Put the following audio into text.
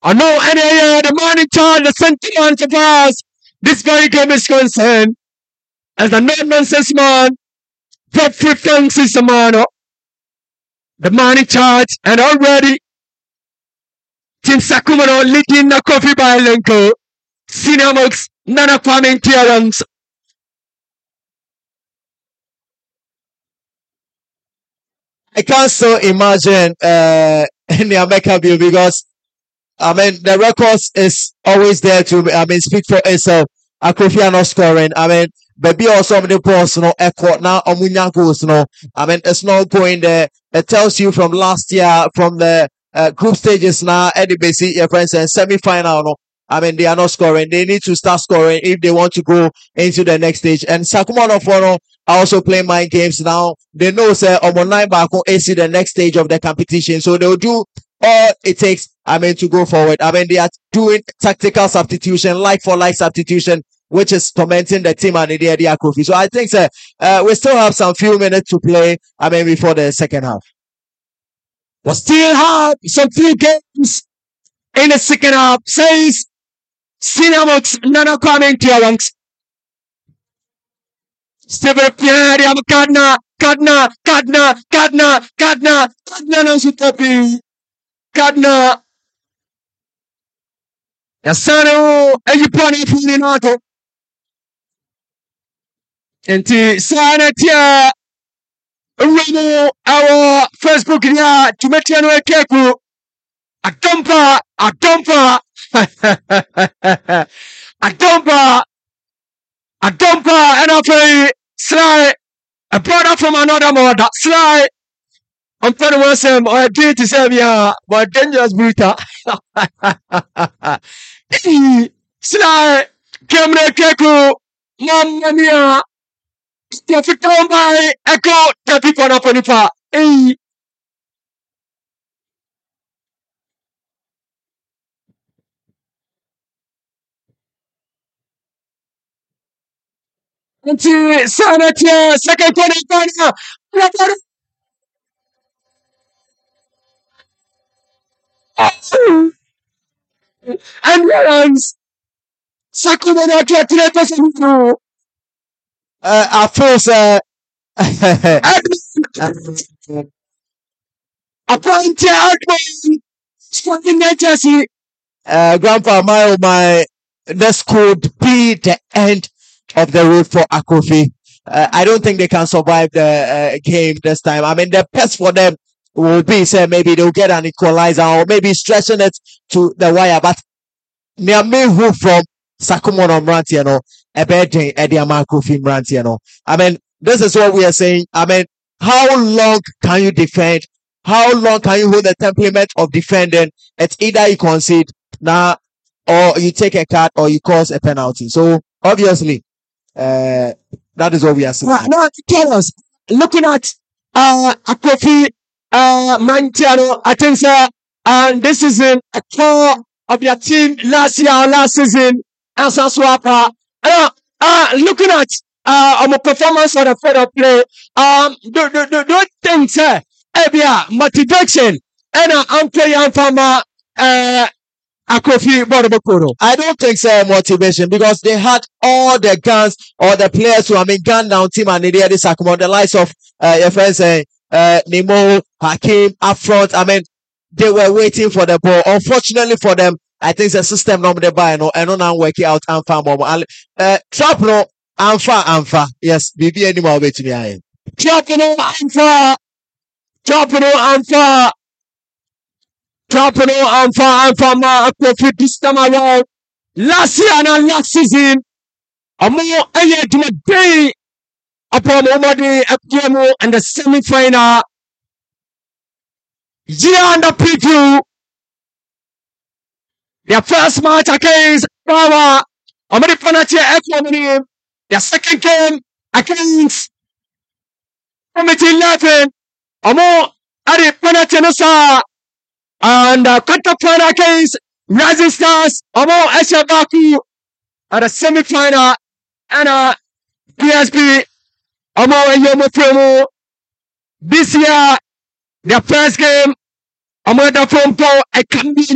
I know any the man in charge, the sentiment of us. This very game is concerned. As a non-nonsense man, Pop thanks is the man. The man in charge, and already Team Sakumano leading the coffee by Lenko. Cinemax, Nana Kwame Tiarans. I can't so imagine any American view because I mean the records is always there to speak for itself. Akufo not scoring. I mean, but be also the post no echo now Omunya goals no. I mean it's not going there. It tells you from last year from the group stages now Eddie Basi your friends and semi-final no. I mean they are not scoring. They need to start scoring if they want to go into the next stage. And Sakumano Fono are also playing mind games now. They know say online back on AC the next stage of the competition. So they'll do all it takes, to go forward. They are doing tactical substitution, like for like substitution, which is tormenting the team and the Akufo. So I think we still have some few minutes to play, before the second half. We still have some few games in the second half. Says Cinemax, Nana Kwame Tiarans. Steve Pierre, Kadna, Nansutapi. Kadna. Yasano, Ejipani Fulinato. And Sanatia. Remo, our Facebook here, to make you know, Keku. A dumper, and I play Sly, a brother from another mother, Sly. I'm telling myself, I did to say, yeah, but dangerous brutal. Sly, Kemre Keku, Mamma mia. Steffi down by Echo, the people of Ponifa. Hey. Until Sanatia, second Ponifa. And runs. Sakumana 3%. At first, Appointed Admin, Sporting Agency. Grandpa, my, this could be the end of the road for Akufo. I don't think they can survive the game this time. The best for them will be, say, maybe they'll get an equalizer or maybe stretching it to the wire. But near me who from Sakumono Mrantiano, a bedding Eddie Akufo Mrantiano. This is what we are saying. How long can you defend? How long can you hold the temperament of defending? It's either you concede now or you take a card or you cause a penalty. So obviously, that is what we are saying. Now, tell us, looking at Akufo Mrantiano, I think and this is a core of your team last season, as a swapper. Looking at our performance for the further play, don't think, sir, motivation, and I'm playing from Akufo Borobokoro. I don't think so motivation because they had all the guns or the players who gun down team and they did Sakumon, the likes of your friends Nemo, Hakim up front. They were waiting for the ball. Unfortunately for them, I think the system number by no and not working out and farm trap no Anfa. Yes, BB anymore way to me. Trap no Anfa. Ma Akufo this time around. Last year and last season, a more a day upon Omadi Apemo and the semi-final. Year under preview. Their first match against Power. Omadi Panatia Economy. Their second game against Committee 11. Omo Adi Panatia and quarter-final against Rising Stars. Omo Eshabaku at the semi-final. And PSP. Omo Yomo Promo. This year, their first game. Omo the phone call. I can be